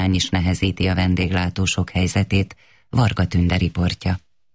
hiány is nehezíti a vendéglátósok helyzetét. Varga Tünde riportja.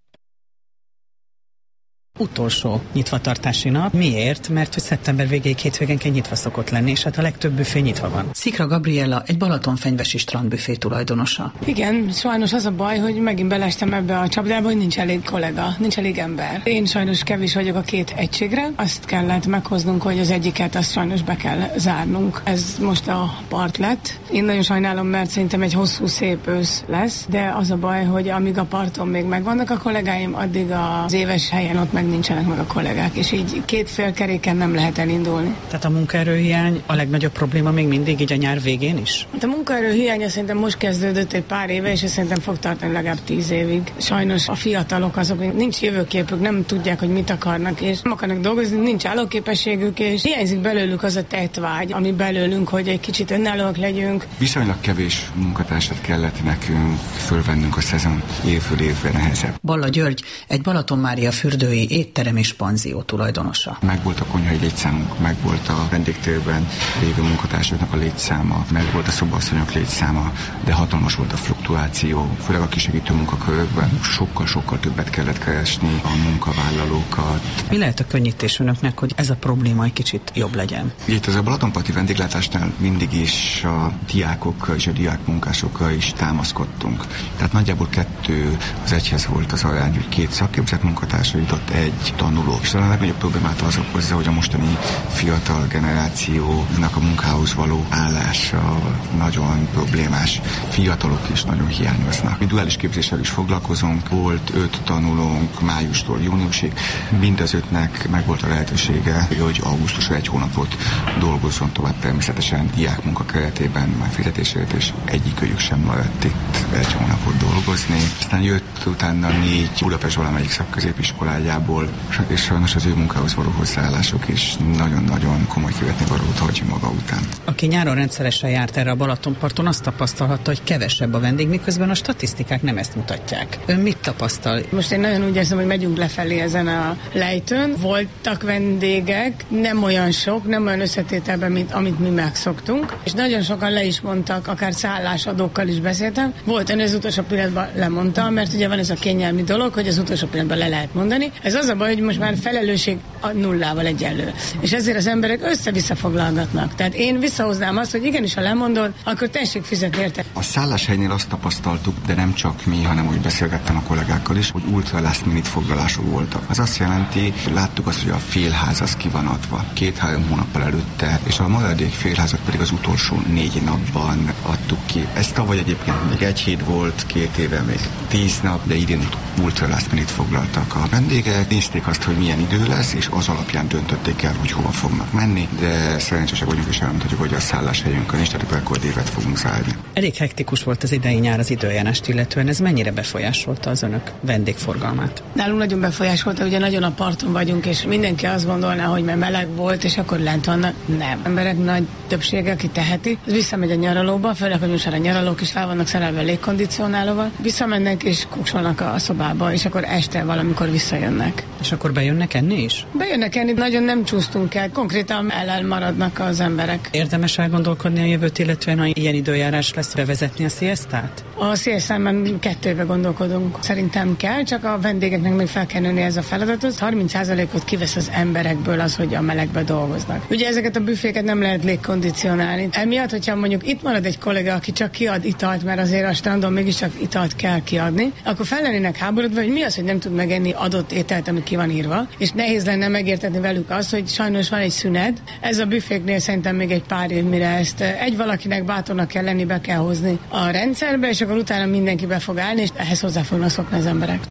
Utolsó nyitvatartási nap. Miért? Mert hogy szeptember végéig hétvégenként nyitva szokott lenni, és hát a legtöbb büfé nyitva van. Szikra Gabriella egy balatonfenyvesi strandbüfé tulajdonosa. Igen, sajnos az a baj, hogy megint belestem ebbe a csapdába, hogy nincs elég kollega, nincs elég ember. Én sajnos kevés vagyok a két egységre, azt kellett meghoznunk, hogy az egyiket azt sajnos be kell zárnunk. Ez most a part lett. Én nagyon sajnálom, mert szerintem egy hosszú, szép ősz lesz, de az a baj, hogy amíg a parton még megvannak a kollégáim, addig az éves helyen ott nincsenek meg a kollégák, és így két félkeréken nem lehet elindulni. Tehát a munkaerőhiány a legnagyobb probléma még mindig így a nyár végén is? Hát a munkaerőhiány szerintem most kezdődött egy pár éve, és szerintem fog tartani legalább 10 évig. Sajnos a fiatalok azok, nincs jövőképük, nem tudják, hogy mit akarnak, és nem akarnak dolgozni, nincs állóképességük, és hiányzik belőlük az a tettvágy, ami belőlünk, hogy egy kicsit önállóak legyünk. Viszonylag kevés munkatársat kellett nekünk fölvennünk a szezon évről évre nehezebb. Balla György egy Balatonmária fürdői étterem és panzió tulajdonosa. Megvolt a konyhai létszámunk, megvolt a vendégtérben lévő munkatársaknak a létszáma, megvolt a szobasszonyok létszáma, de hatalmas volt a fluktuáció, főleg a kisegítő munkakörökben. Sokkal többet kellett keresni a munkavállalókat. Mi lehet a könnyítés önöknek, hogy ez a probléma egy kicsit jobb legyen? Itt az a balatonparti vendéglátásnál mindig is a diákokkal és a diákmunkásokkal is támaszkodtunk. Tehát nagyjából 2 az 1-hez volt az arány, hogy 2 szakképzett munkatárs jutott egy tanuló. És talán a legnagyobb problémát az okozza, hogy a mostani fiatal generációnak a munkához való állása nagyon problémás. Fiatalok is nagyon hiányoznak. Mi duális képzéssel is foglalkozunk. Volt 5 tanulónk májustól júniusig. Mind az 5-nek megvolt a lehetősége, hogy augusztusra 1 hónapot dolgozzon tovább, természetesen diákmunka keretében már fizetésért, és egyikőjük sem maradt itt 1 hónapot dolgozni. Aztán jött utána 4 Budapest valamelyik szakközépiskolájából, és sajnos az ő munkához való hozzáállások is nagyon-nagyon komoly követnivalót hagyja maga után. Aki nyáron rendszeresen járt erre a Balatonparton, azt tapasztalhatta, hogy kevesebb a vendég, miközben a statisztikák nem ezt mutatják. Ön mit tapasztal? Most én nagyon úgy érzem, hogy megyünk lefelé ezen a lejtőn. Voltak vendégek, nem olyan sok, nem olyan összetételben, mint amit mi megszoktunk, és nagyon sokan le is mondtak, akár szállásadókkal is beszéltem. Volt ön az utolsó pillanatban lemondta, mert ugye van ez a kényelmi dolog, hogy az utolsó pillanatban le lehet mondani. Ez az a baj, hogy most már felelősség a nullával egyenlő. És ezért az emberek össze-vissza foglalgatnak. Tehát én visszahoznám azt, hogy igenis, ha lemondod, akkor tessék fizetni érte. A szálláshelynél azt tapasztaltuk, de nem csak mi, hanem úgy beszélgettem a kollégákkal is, hogy ultra last minute foglalások voltak. Az azt jelenti, hogy láttuk azt, hogy a félház az ki van adva 2-3 hónappal előtte, és a maradék félházat pedig az utolsó 4 napban adtuk ki. Ez tavaly egyébként még 1 hét volt, 2 éve még 10 nap, de idén ultra last minute foglaltak a vendégek, nézték azt, hogy milyen idő lesz, és az alapján döntötték el, hogy hova fognak menni, de szerencsések vagyunk, és elmondhatjuk, hogy a szálláshelyünkön is, tehát rekordévet fogunk zárni. Elég hektikus volt az idei nyár az időjárást illetően, ez mennyire befolyásolta az önök vendégforgalmát? Nálunk nagyon befolyásolta, ugye nagyon a parton vagyunk, és mindenki azt gondolná, hogy mert meleg volt, és akkor lent vannak. Nem. Emberek nagy többsége, aki teheti, az visszamegy a nyaralóba, főleg, hogy most a nyaralók is fel vannak szerelve légkondicionálóval, visszamennek és kuksolnak a szobába, és akkor este valamikor visszajönnek. És akkor bejönnek enni is? Bejönnek enni, nagyon nem csúsztunk el, konkrétan elmaradnak az emberek. Érdemes elgondolkodni a jövőt illetően, ha ilyen időjárás lesz, bevezetni a sziasztát? A sziasztában 2 éve gondolkodunk. Szerintem kell, csak a vendégeknek még fel kell nőni ez a feladatot. 30%-ot kivesz az emberekből az, hogy a melegbe dolgoznak. Ugye ezeket a büféket nem lehet légkondicionálni. Emiatt, hogyha mondjuk itt marad egy kollega, aki csak kiad italt, mert azért a strandon mégiscsak italt kell kiadni, akkor fel lennének háborodva, hogy mi az, hogy nem tud megenni adott ételt, ami ki van írva, és nehéz lenne megértetni velük azt, hogy sajnos van egy szünet. Ez a büféknél szerintem még egy pár év, mire ezt egy valakinek bátornak kell lenni, be kell hozni a rendszerbe, és akkor utána mindenki be fog állni, és ehhez hozzá fognak szokni az emberek.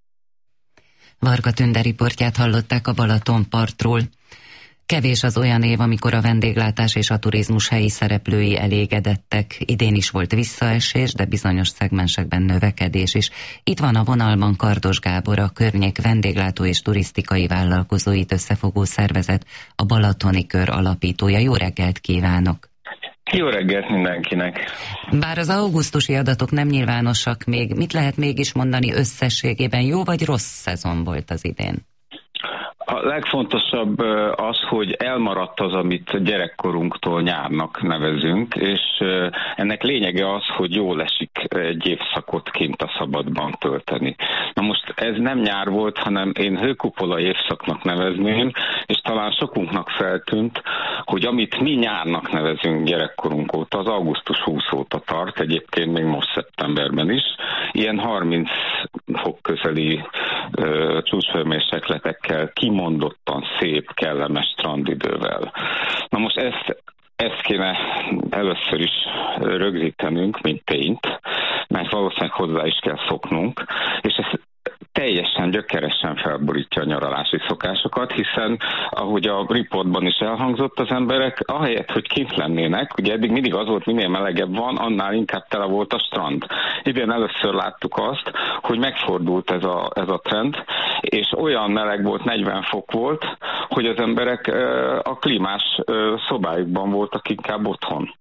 Varga Tünde riportját hallották a Balatonpartról. Kevés az olyan év, amikor a vendéglátás és a turizmus helyi szereplői elégedettek. Idén is volt visszaesés, de bizonyos szegmensekben növekedés is. Itt van a vonalban Kardos Gábor, a környék vendéglátó és turisztikai vállalkozóit összefogó szervezet, a Balatoni Kör alapítója. Jó reggelt kívánok! Jó reggelt mindenkinek! Bár az augusztusi adatok nem nyilvánosak még, mit lehet mégis mondani összességében, jó vagy rossz szezon volt az idén? A legfontosabb az, hogy elmaradt az, amit gyerekkorunktól nyárnak nevezünk, és ennek lényege az, hogy jól esik egy évszakot kint a szabadban tölteni. Na most ez nem nyár volt, hanem én hőkupola évszaknak nevezném, és talán sokunknak feltűnt, hogy amit mi nyárnak nevezünk gyerekkorunk óta, az augusztus 20 óta tart, egyébként még most szeptemberben is, ilyen 30 fok közeli csúcshőmérsékletekkel, kimondottan szép, kellemes strandidővel. Na most ezt kéne először is rögzítenünk, mint tényt, mert valószínűleg hozzá is kell szoknunk, és ez teljesen gyökeresen felborítja a nyaralási szokásokat, hiszen ahogy a riportban is elhangzott, az emberek ahelyett, hogy kint lennének, ugye eddig mindig az volt, minél melegebb van, annál inkább tele volt a strand. Idén először láttuk azt, hogy megfordult ez a trend, és olyan meleg volt, 40 fok volt, hogy az emberek a klímás szobájukban voltak inkább otthon.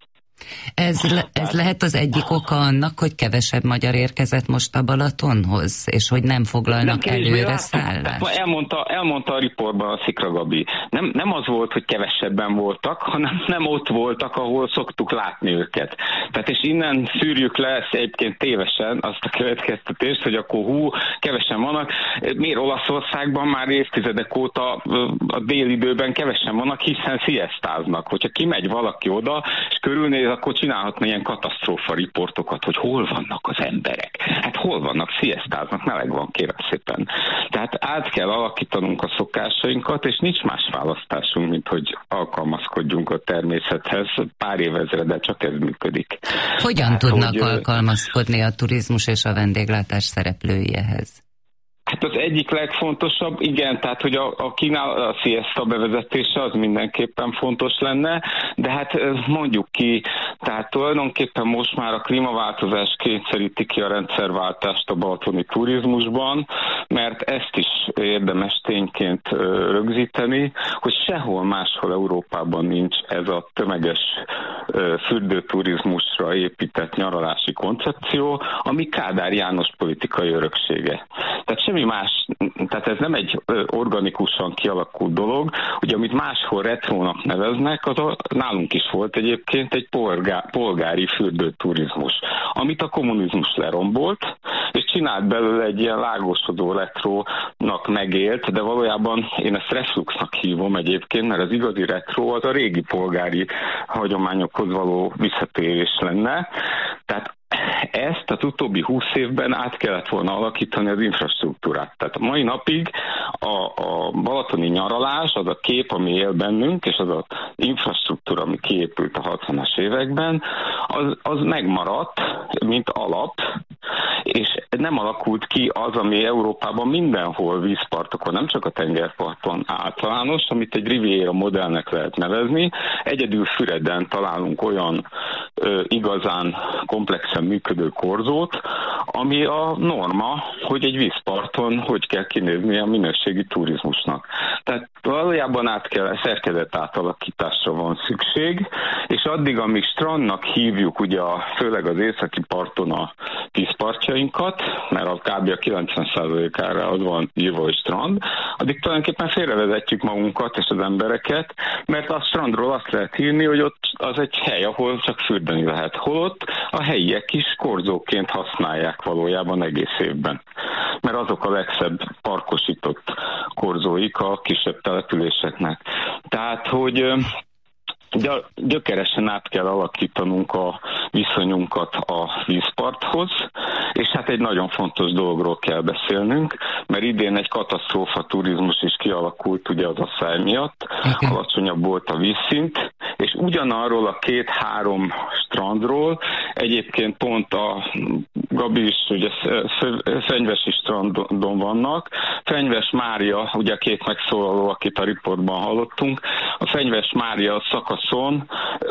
Ez lehet az egyik oka annak, hogy kevesebb magyar érkezett most a Balatonhoz, és hogy nem foglalnak előre szállást? Elmondta a riportban a Szikra Gabi. Nem az volt, hogy kevesebben voltak, hanem nem ott voltak, ahol szoktuk látni őket. Tehát és innen szűrjük le ezt egyébként tévesen azt a következtetést, hogy akkor kevesen vannak. Miért Olaszországban már évtizedek óta a délidőben kevesen vannak, hiszen sziasztáznak. Hogyha kimegy valaki oda, és körülnéz, akkor csinálhatna ilyen katasztrófa riportokat, hogy hol vannak az emberek. Hát hol vannak, sziasztáznak, meleg van, kérem szépen. Tehát át kell alakítanunk a szokásainkat, és nincs más választásunk, mint hogy alkalmazkodjunk a természethez. Pár évezrede csak ez működik. Hogyan tudnak alkalmazkodni a turizmus és a vendéglátás szereplői ehhez? Hát az egyik legfontosabb, igen, tehát hogy a a siesta bevezetése az mindenképpen fontos lenne, de hát mondjuk ki, tehát tulajdonképpen most már a klímaváltozás kényszeríti ki a rendszerváltást a balatoni turizmusban, mert ezt is érdemes tényként rögzíteni, hogy sehol máshol Európában nincs ez a tömeges fürdőturizmusra épített nyaralási koncepció, ami Kádár János politikai öröksége. Tehát semmi más, tehát ez nem egy organikusan kialakult dolog, ugye amit máshol retrónak neveznek, nálunk is volt egyébként egy polgári fürdőturizmus, amit a kommunizmus lerombolt, és csinált belőle egy ilyen lágosodó retrónak megélt, de valójában én ezt refluxnak hívom egyébként, mert az igazi retró az a régi polgári hagyományokhoz való visszatérés lenne. Tehát ezt az utóbbi 20 évben át kellett volna alakítani az infrastruktúrát. Tehát a mai napig a balatoni nyaralás, az a kép, ami él bennünk, és az az infrastruktúra, ami kiépült a 60-as években, az megmaradt, mint alap, és nem alakult ki az, ami Európában mindenhol vízpartokon, nem csak a tengerparton általános, amit egy Riviera modellnek lehet nevezni. Egyedül Füreden találunk olyan igazán komplexen működő korzót, ami a norma, hogy egy vízparton hogy kell kinézni a minőségi turizmusnak. Tehát valójában szerkezet átalakításra van szükség, és addig, amíg strandnak hívjuk ugye főleg az északi parton a vízpartjainkat, mert a kb. A 90%-ára az van írva, hogy strand, addig tulajdonképpen félrevezetjük magunkat és az embereket, mert a strandról azt lehet írni, hogy ott az egy hely, ahol csak fürdeni lehet. Holott a helyiek is korzóként használják valójában egész évben. Mert azok a legszebb parkosított korzóik a kisebb településeknek. Tehát, hogy gyökeresen át kell alakítanunk a viszonyunkat a vízparthoz, és hát egy nagyon fontos dologról kell beszélnünk, mert idén egy katasztrófa turizmus is kialakult ugye az asszály miatt, alacsonyabb volt a vízszint, és ugyanarról a 2-3 strandról, egyébként pont a Gabi is ugye Fenyvesi strandon vannak, Fenyves Mária, ugye 2 megszólaló, akit a riportban hallottunk, a Fenyves Mária szakaszon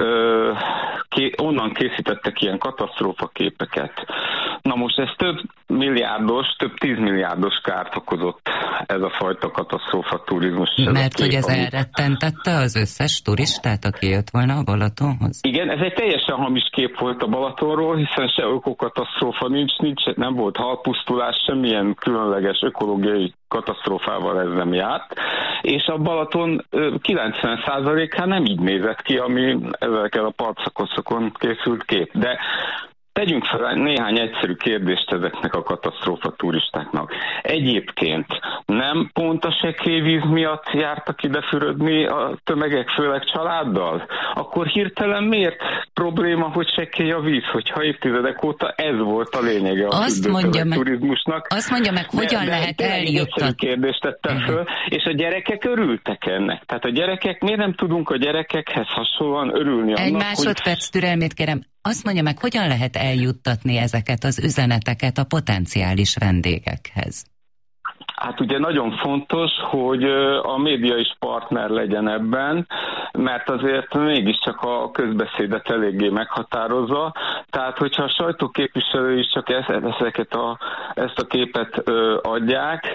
onnan készítettek ilyen katasztrófa képeket. Na most ez több 10 milliárdos kárt okozott ez a fajta katasztrófa turizmus. Mert hogy ez elrettentette az összes turistát, aki jött volna a Balatonhoz? Igen, ez egy teljesen hamis kép volt a Balatonról, hiszen se ökokatasztrófa nincs, nem volt halpusztulás, semmilyen különleges ökológiai katasztrófával ez nem járt. és a Balaton 90%-án nem így nézett ki, ami ezekkel a partszakaszokon készült kép. De tegyünk fel néhány egyszerű kérdést ezeknek a katasztrófa turistáknak. Egyébként nem pont a sekélyvíz miatt jártak ide fürödni a tömegek, főleg családdal? Akkor hirtelen miért probléma, hogy sekély a víz, hogyha évtizedek óta ez volt a lényege a turizmusnak? Azt mondja meg, hogyan lehet eljuttatni? Egyszerű kérdést tettem föl, és a gyerekek örültek ennek. Tehát a gyerekek, miért nem tudunk a gyerekekhez hasonlóan örülni annak, Egy másodperc türelmét kérem. Azt mondja meg, hogyan lehet eljuttatni ezeket az üzeneteket a potenciális vendégekhez? Hát ugye nagyon fontos, hogy a média is partner legyen ebben, mert azért mégiscsak a közbeszédet eléggé meghatározza. Tehát, hogyha a sajtóképviselői is csak ezt a képet adják,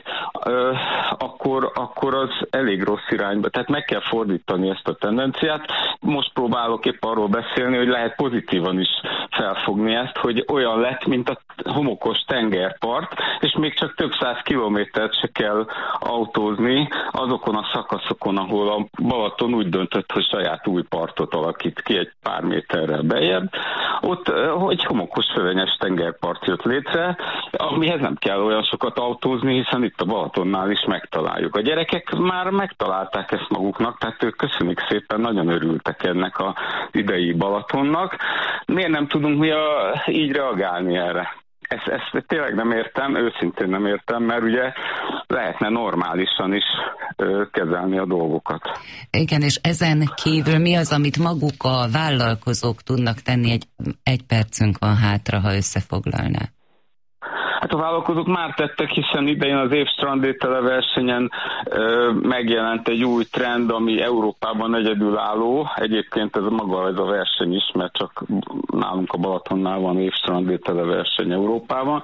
akkor az elég rossz irányba. Tehát meg kell fordítani ezt a tendenciát. Most próbálok épp arról beszélni, hogy lehet pozitívan is felfogni ezt, hogy olyan lett, mint a homokos tengerpart, és még csak több száz kilométert se kell autózni azokon a szakaszokon, ahol a Balaton úgy döntött, hogy saját új partot alakít ki egy pár méterrel beljebb. Ott egy homokos fölényes tengerpart jött létre, amihez nem kell olyan sokat autózni, hiszen itt a Balatonnál is megtaláljuk. A gyerekek már megtalálták ezt maguknak, tehát ők köszönik szépen, nagyon örültek ennek az idei Balatonnak. Miért nem tudunk mi így reagálni erre? Ezt tényleg nem értem, őszintén nem értem, mert ugye lehetne normálisan is kezelni a dolgokat. Igen, és ezen kívül mi az, amit maguk a vállalkozók tudnak tenni? Egy percünk van hátra, ha összefoglalná. Hát a vállalkozók már tettek, hiszen idején az év strandétele versenyen megjelent egy új trend, ami Európában egyedülálló. Egyébként ez a verseny is, mert csak nálunk a Balatonnál van év strandétele verseny Európában,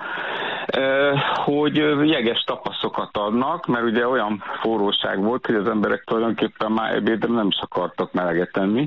hogy jeges tapaszokat adnak, mert ugye olyan forróság volt, hogy az emberek tulajdonképpen már ebédre nem is akartak meleget enni,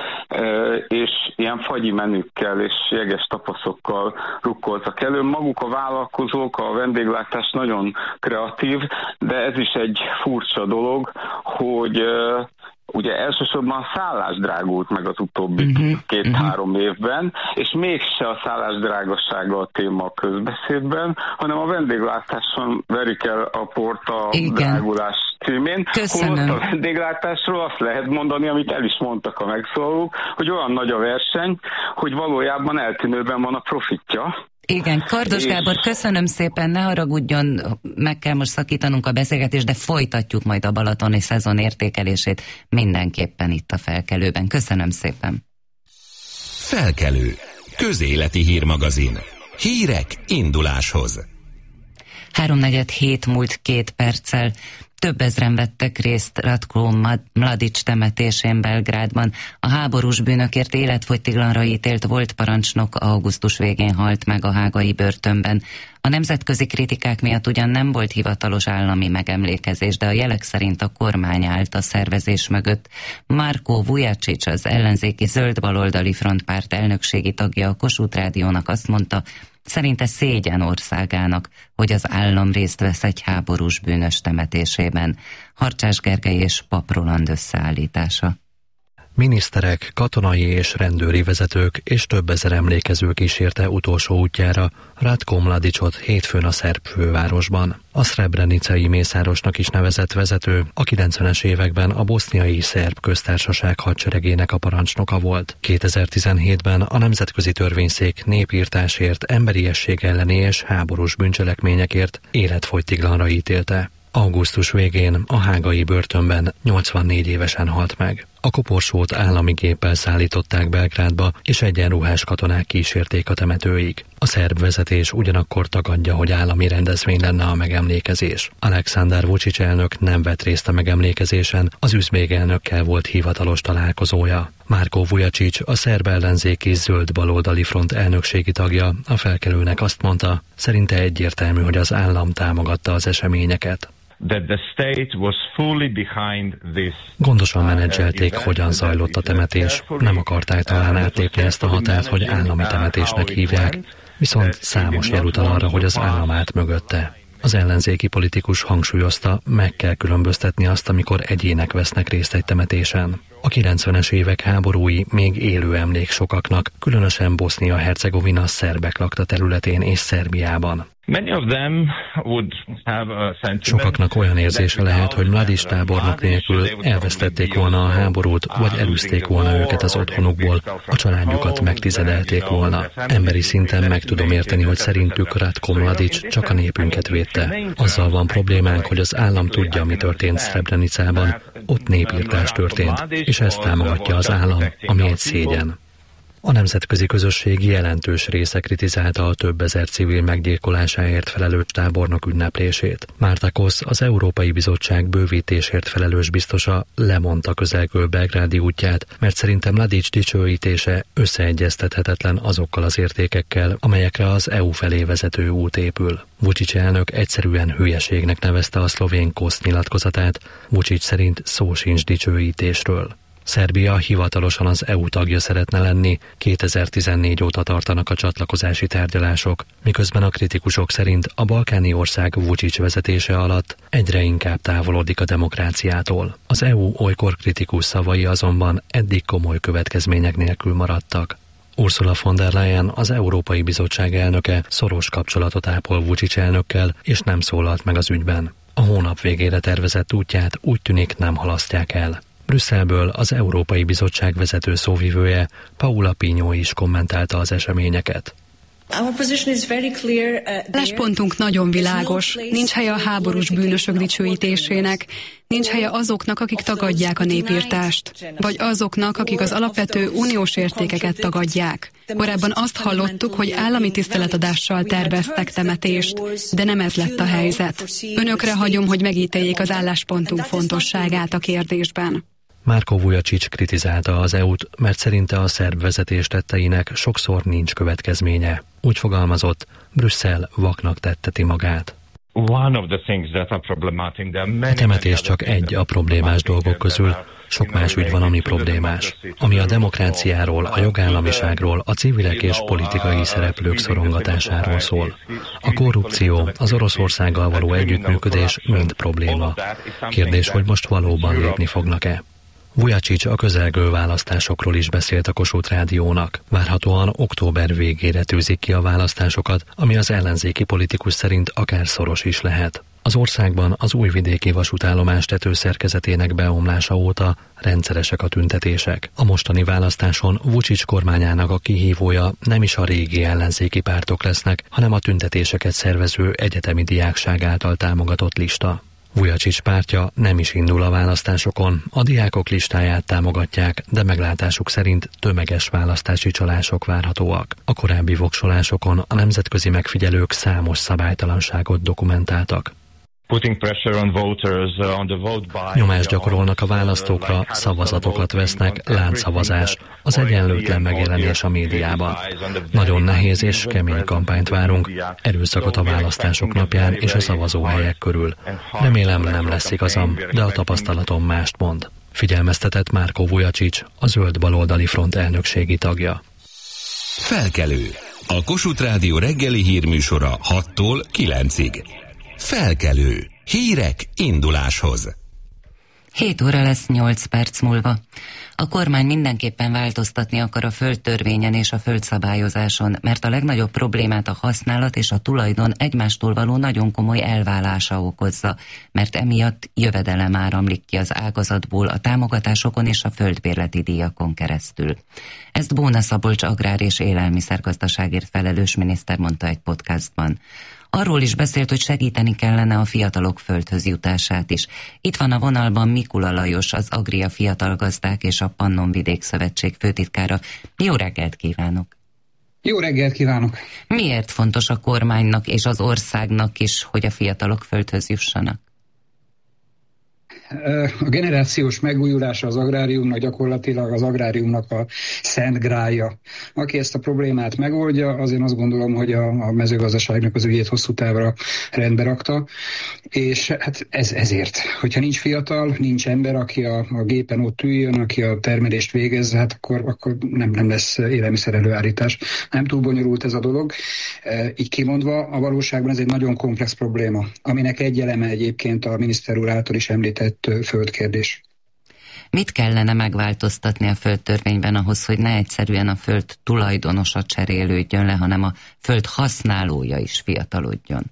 és ilyen fagyi menükkel és jeges tapaszokkal rukkoltak elő. Maguk a vállalkozók, a vendéglátás nagyon kreatív, de ez is egy furcsa dolog, hogy ugye elsősorban a szállás drágult meg az utóbbi 2-3 évben, és mégse a szállás drágasága a téma a közbeszédben, hanem a vendéglátáson verik el a port a drágulás címén. Köszönöm. Holott a vendéglátásról azt lehet mondani, amit el is mondtak a megszólalók, hogy olyan nagy a verseny, hogy valójában eltűnőben van a profitja. Igen, Kardos Gábor, köszönöm szépen, ne haragudjon, meg kell most szakítanunk a beszélgetést, de folytatjuk majd a balatoni szezon értékelését mindenképpen itt a Felkelőben. Köszönöm szépen. Felkelő, közéleti hírmagazin. Hírek induláshoz. 3:47 múlt 2 perccel. Több ezren vettek részt Ratko Mladic temetésén Belgrádban. A háborús bűnökért életfogytiglanra ítélt volt parancsnok augusztus végén halt meg a hágai börtönben. A nemzetközi kritikák miatt ugyan nem volt hivatalos állami megemlékezés, de a jelek szerint a kormány állt a szervezés mögött. Marko Vujacic, az ellenzéki zöld-baloldali frontpárt elnökségi tagja a Kossuth Rádiónak azt mondta, szerinte szégyen országának, hogy az állam részt vesz egy háborús bűnös temetésében. Harcsás Gergely és Pap Roland összeállítása. Miniszterek, katonai és rendőri vezetők és több ezer emlékező kísérte utolsó útjára Ratko Mladicot hétfőn a szerb fővárosban. A szrebrenicai mészárosnak is nevezett vezető a 90-es években a boszniai szerb köztársaság hadseregének a parancsnoka volt. 2017-ben a Nemzetközi Törvényszék népírtásért, emberiesség elleni és háborús bűncselekményekért életfogytiglanra ítélte. Augusztus végén a hágai börtönben 84 évesen halt meg. A koporsót állami géppel szállították Belgrádba, és egyenruhás katonák kísérték a temetőig. A szerb vezetés ugyanakkor tagadja, hogy állami rendezvény lenne a megemlékezés. Aleksandar Vučić elnök nem vett részt a megemlékezésen, az üzbég elnökkel volt hivatalos találkozója. Marko Vujacic, a szerb ellenzéki zöld-baloldali front elnökségi tagja, a Felkelőnek azt mondta, szerinte egyértelmű, hogy az állam támogatta az eseményeket. Gondosan menedzselték, hogyan zajlott a temetés. Nem akarták talán átlépni ezt a határt, hogy állami temetésnek hívják, viszont számos jel utal arra, hogy az állam állt mögötte. Az ellenzéki politikus hangsúlyozta, meg kell különböztetni azt, amikor egyének vesznek részt egy temetésen. A 90-es évek háborúi még élő emlék sokaknak, különösen Bosznia-Hercegovina szerbek lakta területén és Szerbiában. Sokaknak olyan érzése lehet, hogy Mladić tábornok nélkül elvesztették volna a háborút, vagy elűzték volna őket az otthonukból, a családjukat megtizedelték volna. Emberi szinten meg tudom érteni, hogy szerintük Ratko Mladić csak a népünket védte. Azzal van problémánk, hogy az állam tudja, mi történt Srebrenicában, ott népirtás történt, és ezt támogatja az állam, ami egy szégyen. A nemzetközi közösség jelentős része kritizálta a több ezer civil meggyilkolásáért felelős tábornok ünneplését. Márta Kosz, az Európai Bizottság bővítésért felelős biztosa lemondta közelgő belgrádi útját, mert szerintem Mladić dicsőítése összeegyeztethetetlen azokkal az értékekkel, amelyekre az EU felé vezető út épül. Vučić elnök egyszerűen hülyeségnek nevezte a szlovén Kosz nyilatkozatát, Vučić szerint szó sincs dicsőítésről. Szerbia hivatalosan az EU tagja szeretne lenni, 2014 óta tartanak a csatlakozási tárgyalások, miközben a kritikusok szerint a balkáni ország Vučić vezetése alatt egyre inkább távolodik a demokráciától. Az EU olykor kritikus szavai azonban eddig komoly következmények nélkül maradtak. Ursula von der Leyen, az Európai Bizottság elnöke szoros kapcsolatot ápol Vučić elnökkel, és nem szólalt meg az ügyben. A hónap végére tervezett útját úgy tűnik nem halasztják el. Brüsszelből az Európai Bizottság vezető szóvivője, Paula Pinyó is kommentálta az eseményeket. Álláspontunk nagyon világos. Nincs helye a háborús bűnösök dicsőítésének, nincs helye azoknak, akik tagadják a népirtást, vagy azoknak, akik az alapvető uniós értékeket tagadják. Korábban azt hallottuk, hogy állami tiszteletadással terveztek temetést, de nem ez lett a helyzet. Önökre hagyom, hogy megítéljék az álláspontunk fontosságát a kérdésben. Marko Vujačić kritizálta az EU-t, mert szerinte a szerb vezetés tetteinek sokszor nincs következménye. Úgy fogalmazott, Brüsszel vaknak tetteti magát. A temetés csak egy a problémás dolgok közül, sok más ügy van, ami problémás. Ami a demokráciáról, a jogállamiságról, a civilek és politikai szereplők szorongatásáról szól. A korrupció, az Oroszországgal való együttműködés mind probléma. Kérdés, hogy most valóban lépni fognak-e. Vujačić a közelgő választásokról is beszélt a Kossuth Rádiónak. Várhatóan október végére tűzik ki a választásokat, ami az ellenzéki politikus szerint akár szoros is lehet. Az országban az újvidéki vasútállomás tetőszerkezetének beomlása óta rendszeresek a tüntetések. A mostani választáson Vučić kormányának a kihívója nem is a régi ellenzéki pártok lesznek, hanem a tüntetéseket szervező egyetemi diákság által támogatott lista. Vujačić pártja nem is indul a választásokon, a diákok listáját támogatják, de meglátásuk szerint tömeges választási csalások várhatóak. A korábbi voksolásokon a nemzetközi megfigyelők számos szabálytalanságot dokumentáltak. Nyomást gyakorolnak a választókra, szavazatokat vesznek, láncszavazás, az egyenlőtlen megjelenés a médiában. Nagyon nehéz és kemény kampányt várunk, erőszakot a választások napján és a szavazóhelyek körül. Remélem nem lesz igazam, de a tapasztalatom mást mond. Figyelmeztetett Marko Vujačić, a Zöld Baloldali Front elnökségi tagja. Felkelő. A Kossuth Rádió reggeli hírműsora 6-tól 9-ig. Felkelő. Hírek induláshoz. 7 óra lesz 8 perc múlva. A kormány mindenképpen változtatni akar a földtörvényen és a földszabályozáson, mert a legnagyobb problémát a használat és a tulajdon egymástól való nagyon komoly elválása okozza, mert emiatt jövedelem áramlik ki az ágazatból a támogatásokon és a földbérleti díjakon keresztül. Ezt Bóna Szabolcs agrár- és élelmiszergazdaságért felelős miniszter mondta egy podcastban. Arról is beszélt, hogy segíteni kellene a fiatalok földhöz jutását is. Itt van a vonalban Mikula Lajos, az Agria Fiatal Gazdák és a Pannonvidék Szövetség főtitkára. Jó reggelt kívánok! Jó reggelt kívánok! Miért fontos a kormánynak és az országnak is, hogy a fiatalok földhöz jussanak? A generációs megújulása az agráriumnak gyakorlatilag az agráriumnak a szent grálja. Aki ezt a problémát megoldja, az én azt gondolom, hogy a mezőgazdaságnak az ügyét hosszú távra rendbe rakta, és hát ezért, hogyha nincs fiatal, nincs ember, aki a gépen ott üljön, aki a termelést végez, hát akkor nem lesz élelmiszer előállítás. Nem túl bonyolult ez a dolog. Így kimondva, a valóságban ez egy nagyon komplex probléma, aminek egy eleme egyébként a miniszter úr által is említett földkérdés. Mit kellene megváltoztatni a földtörvényben ahhoz, hogy ne egyszerűen a föld tulajdonosa cserélődjön le, hanem a föld használója is fiatalodjon?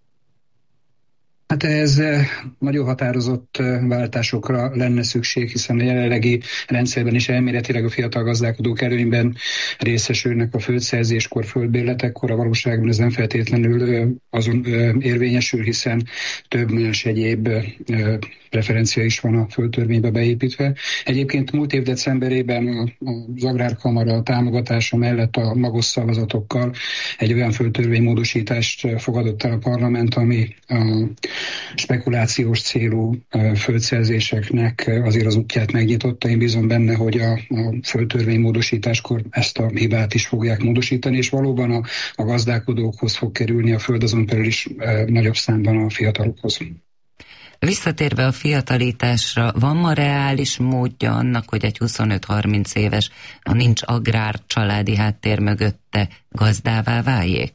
Hát ez nagyon határozott váltásokra lenne szükség, hiszen a jelenlegi rendszerben is elméletileg a fiatal gazdálkodók előnyben részesülnek a földszerzéskor, földbérletekkor, a valóságban ez nem feltétlenül azon érvényesül, hiszen több más egyéb preferencia is van a földtörvénybe beépítve. Egyébként múlt év decemberében az Agrárkamara támogatása mellett a magos szavazatokkal egy olyan földtörvénymódosítást fogadott el a parlament, ami a spekulációs célú földszerzéseknek azért az útját megnyitotta. Én bízom benne, hogy a földtörvény módosításkor ezt a hibát is fogják módosítani, és valóban a gazdálkodókhoz fog kerülni a föld, azon belül is nagyobb számban a fiatalokhoz. Visszatérve a fiatalításra, van ma reális módja annak, hogy egy 25-30 éves, ha nincs agrár családi háttér mögötte, gazdává váljék?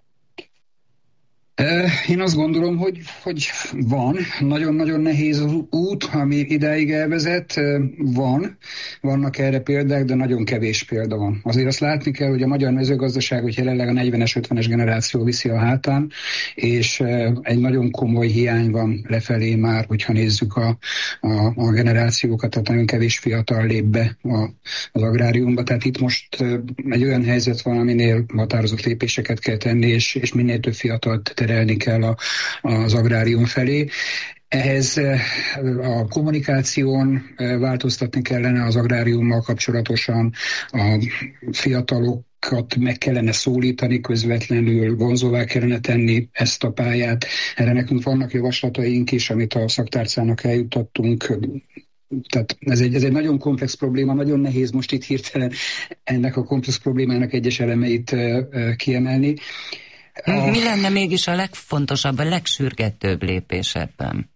Én azt gondolom, hogy van. Nagyon-nagyon nehéz az út, ami idáig elvezet. Vannak erre példák, de nagyon kevés példa van. Azért azt látni kell, hogy a magyar mezőgazdaság, hogy jelenleg a 40-es, 50-es generáció viszi a hátán, és egy nagyon komoly hiány van lefelé már, hogyha nézzük a generációkat, tehát nagyon kevés fiatal lép be az agráriumba. Tehát itt most egy olyan helyzet van, aminél határozott lépéseket kell tenni, és minél több fiatalt terelni kell az agrárium felé. Ehhez a kommunikáción változtatni kellene az agráriummal kapcsolatosan, a fiatalokat meg kellene szólítani közvetlenül, vonzóvá kellene tenni ezt a pályát. Erre nekünk vannak javaslataink is, amit a szaktárcának eljuttattunk. Tehát ez egy nagyon komplex probléma, nagyon nehéz most itt hirtelen ennek a komplex problémának egyes elemeit kiemelni. Mi lenne mégis a legfontosabb, a legsürgetőbb lépés ebben?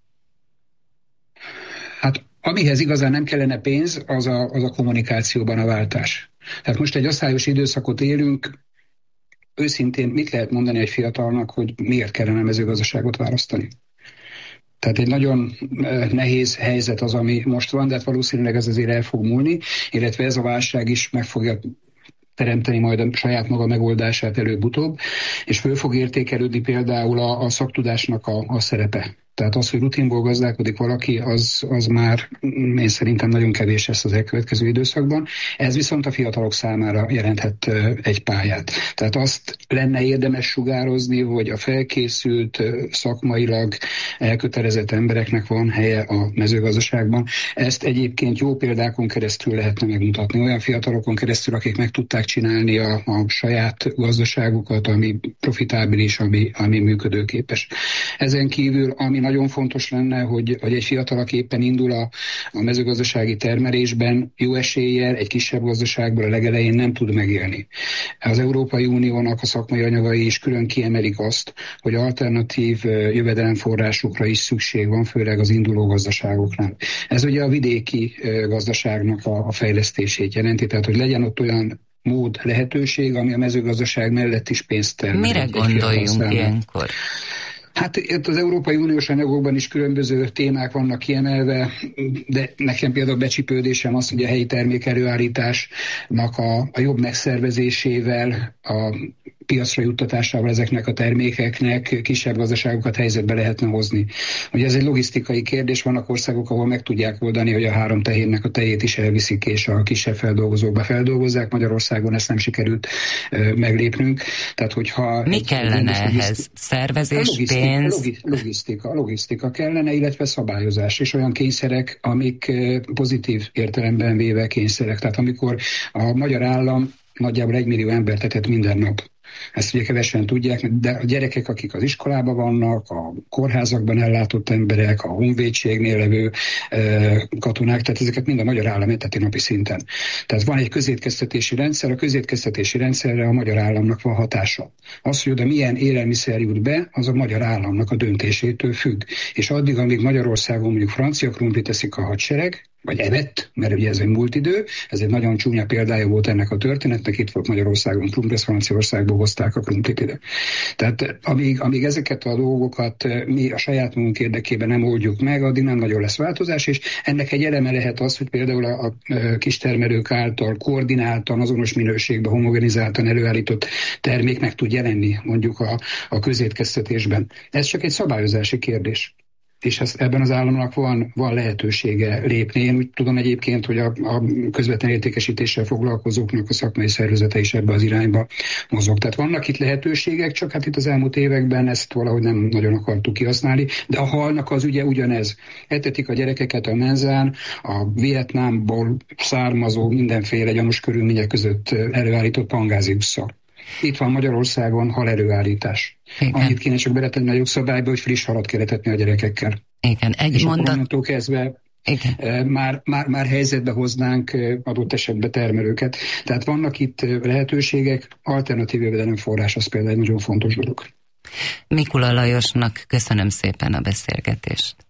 Hát amihez igazán nem kellene pénz, az a kommunikációban a váltás. Tehát most egy osztályos időszakot élünk, őszintén mit lehet mondani egy fiatalnak, hogy miért kellene mezőgazdaságot választani? Tehát egy nagyon nehéz helyzet az, ami most van, de hát valószínűleg ez azért el fog múlni, illetve ez a válság is meg fogja teremteni majd a saját maga megoldását előbb-utóbb, és föl fog értékelődni például a szaktudásnak a szerepe. Tehát az, hogy rutinból gazdálkodik valaki, az már én szerintem nagyon kevés lesz az elkövetkező időszakban. Ez viszont a fiatalok számára jelenthet egy pályát. Tehát azt lenne érdemes sugározni, hogy a felkészült, szakmailag elkötelezett embereknek van helye a mezőgazdaságban. Ezt egyébként jó példákon keresztül lehetne megmutatni. Olyan fiatalokon keresztül, akik meg tudták csinálni a saját gazdaságukat, ami profitábilis, ami működőképes. Ezen kívül, ami nagyon fontos lenne, hogy egy fiatal, aki éppen indul a mezőgazdasági termelésben, jó eséllyel egy kisebb gazdaságból a legelején nem tud megélni. Az Európai Uniónak a szakmai anyagai is külön kiemelik azt, hogy alternatív jövedelemforrásokra is szükség van, főleg az induló gazdaságoknál. Ez ugye a vidéki gazdaságnak a fejlesztését jelenti, tehát hogy legyen ott olyan mód, lehetőség, ami a mezőgazdaság mellett is pénzt termel. Mire gondoljunk ilyenkor? Hát itt az Európai Uniós anyagokban is különböző témák vannak kiemelve, de nekem például becsipődésem az, hogy a helyi termék előállításnak a jobb megszervezésével, a piacra juttatásával ezeknek a termékeknek kisebb gazdaságokat helyzetbe lehetne hozni. Ugye ez egy logisztikai kérdés, vannak országok, ahol meg tudják oldani, hogy a 3 tehénnek a tejét is elviszik, és a kisebb feldolgozókba feldolgozzák. Magyarországon ezt nem sikerült meglépnünk. Tehát, hogyha mi kellene ehhez? Szervezés, pénz? Logisztika kellene, illetve szabályozás, és olyan kényszerek, amik pozitív értelemben véve kényszerek. Tehát amikor a magyar állam nagyjából 1 millió embert etet minden nap, Ezt ugye kevesen tudják, de a gyerekek, akik az iskolában vannak, a kórházakban ellátott emberek, a honvédségnél levő katonák, tehát ezeket mind a magyar állam eteti napi szinten. Tehát van egy közétkeztetési rendszer, a közétkeztetési rendszerre a magyar államnak van hatása. Az, hogy oda milyen élelmiszer jut be, az a magyar államnak a döntésétől függ. És addig, amíg Magyarországon mondjuk francia krumplit teszik a hadsereg, vagy evett, mert ugye ez egy múlt idő, ez egy nagyon csúnya példája volt ennek a történetnek, itt volt Magyarországon krumpli, Franciaországból hozták a krumplit ide. Tehát amíg ezeket a dolgokat mi a saját magunk érdekében nem oldjuk meg, addig nem nagyon lesz változás, és ennek egy eleme lehet az, hogy például a kistermelők által koordináltan, azonos minőségben, homogenizáltan előállított termék meg tud jelenni mondjuk a közétkeztetésben. Ez csak egy szabályozási kérdés. És ebben az államnak van lehetősége lépni. Én úgy tudom egyébként, hogy a közvetlen értékesítéssel foglalkozóknak a szakmai szervezete is ebbe az irányba mozog. Tehát vannak itt lehetőségek, csak hát itt az elmúlt években ezt valahogy nem nagyon akartuk kihasználni, de a halnak az ugye ugyanez. Etetik a gyerekeket a menzán, a Vietnámból származó mindenféle gyanús körülmények között előállított pangáziusszal. Itt van Magyarországon halerőállítás. Annyit kéne csak beletenni a jogszabályba, hogy friss halat kell etetni a gyerekekkel. Igen, egy mondat. Kezdve már helyzetbe hoznánk adott esetben termelőket. Tehát vannak itt lehetőségek, alternatív jövedelemforrás, az például egy nagyon fontos dolog. Mikula Lajosnak köszönöm szépen a beszélgetést.